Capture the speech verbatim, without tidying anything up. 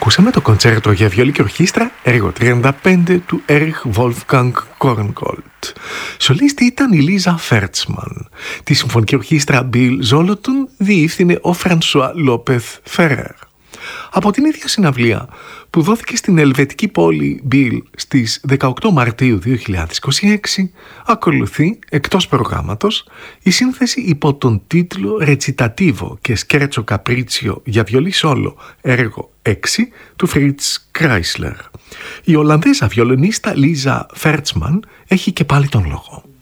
Ακούσαμε το κοντσέρτο για βιολί και ορχήστρα, έργο τριάντα πέντε του Erich Wolfgang Korngold. Σολίστη ήταν η Λίζα Φέρτσμαν. Τη συμφωνική ορχήστρα Bill Zolotun διεύθυνε ο Φρανσουά Λόπεθ Φερέρ. Από την ίδια συναυλία που δόθηκε στην ελβετική πόλη Bill στις δεκαοκτώ Μαρτίου δύο χιλιάδες είκοσι έξι, ακολουθεί, εκτός προγράμματος, η σύνθεση υπό τον τίτλο «Ρετσιτατίβο και σκέρτσο καπρίτσιο για βιολί σόλο, έργο έξι» του Φρίτς Κράισλερ. Η Ολλανδέζα βιολονίστα Λίζα Φέρτσμαν έχει και πάλι τον λόγο.